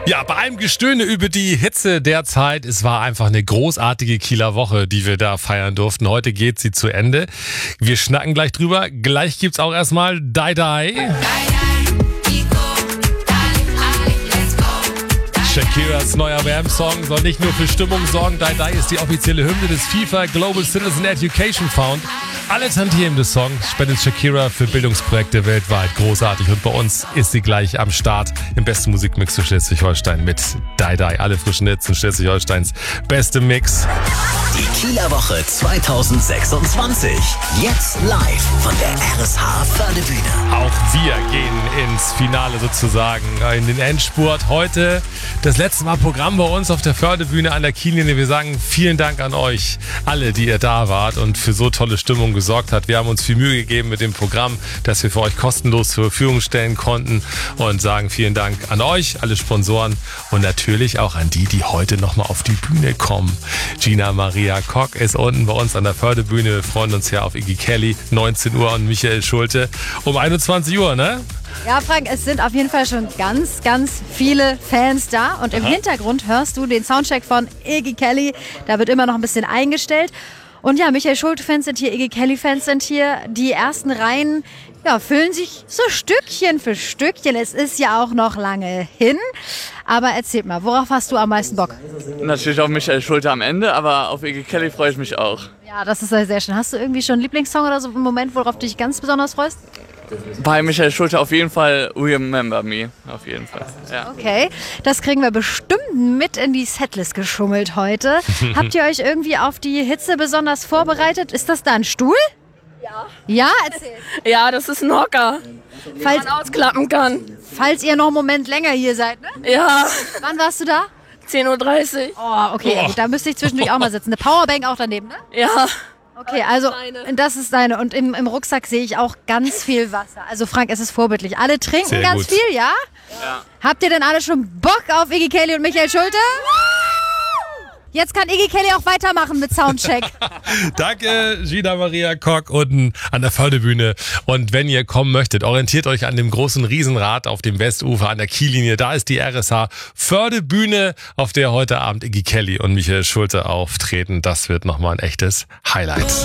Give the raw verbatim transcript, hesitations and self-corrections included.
Ja, bei allem Gestöhne über die Hitze der Zeit, es war einfach eine großartige Kieler Woche, die wir da feiern durften. Heute geht sie zu Ende. Wir schnacken gleich drüber. Gleich gibt's auch erstmal Die Die. Shakiras neuer W M-Song soll nicht nur für Stimmung sorgen. Die Die ist die offizielle Hymne des FIFA Global Citizen Education Fund. Alle Tantiemen des Songs spendet Shakira für Bildungsprojekte weltweit. Großartig. Und bei uns ist sie gleich am Start im besten Musikmix für Schleswig-Holstein mit Die Die. Alle frischen Hits in Schleswig-Holsteins beste Mix. Die Kieler Woche zwanzig sechsundzwanzig. Jetzt live von der R S H Fördebühne. Auch wir gehen ins Finale sozusagen, in den Endspurt. Heute das letzte Mal Programm bei uns auf der Fördebühne an der Kiellinie. Wir sagen vielen Dank an euch alle, die ihr da wart und für so tolle Stimmung gesorgt habt. Wir haben uns viel Mühe gegeben mit dem Programm, das wir für euch kostenlos zur Verfügung stellen konnten und sagen vielen Dank an euch, alle Sponsoren und natürlich auch an die, die heute nochmal auf die Bühne kommen. Gina Maria Kock ist unten bei uns an der Fördebühne. Wir freuen uns ja auf Iggy Kelly, neunzehn Uhr und Michael Schulte um einundzwanzig Uhr, ne? Ja, Frank, es sind auf jeden Fall schon ganz, ganz viele Fans da. Und im Aha. Hintergrund hörst du den Soundcheck von Iggy Kelly. Da wird immer noch ein bisschen eingestellt. Und ja, Michael Schulte-Fans sind hier, Iggy Kelly-Fans sind hier. Die ersten Reihen ja, füllen sich so Stückchen für Stückchen. Es ist ja auch noch lange hin. Aber erzähl mal, worauf hast du am meisten Bock? Natürlich auf Michael Schulte am Ende, aber auf Iggy Kelly freue ich mich auch. Ja, das ist ja sehr schön. Hast du irgendwie schon einen Lieblingssong oder so einen Moment, worauf du dich ganz besonders freust? Bei Michael Schulte auf jeden Fall Remember Me, auf jeden Fall. Ja. Okay, das kriegen wir bestimmt mit in die Setlist geschummelt heute. Habt ihr euch irgendwie auf die Hitze besonders vorbereitet? Ist das da ein Stuhl? Ja. Ja, erzähl. Ja, das ist ein Hocker, den Falls, man ausklappen kann. falls ihr noch einen Moment länger hier seid, ne? Ja, Wann warst du da? zehn Uhr dreißig. Oh, okay, ja, gut, da müsste ich zwischendurch auch mal sitzen. Eine Powerbank auch daneben, ne? Ja. Okay, also Deine. das ist deine. Und im, im Rucksack sehe ich auch ganz viel Wasser. Also Frank, es ist vorbildlich. Alle trinken Sehr ganz gut. viel, ja? Ja. Habt ihr denn alle schon Bock auf Iggy Kelly und Michael Schulte? Jetzt kann Iggy Kelly auch weitermachen mit Soundcheck. Danke, Gina Maria Kock unten an der Fördebühne. Und wenn ihr kommen möchtet, orientiert euch an dem großen Riesenrad auf dem Westufer an der Kiellinie. Da ist die R S H Fördebühne, auf der heute Abend Iggy Kelly und Michael Schulte auftreten. Das wird nochmal ein echtes Highlight.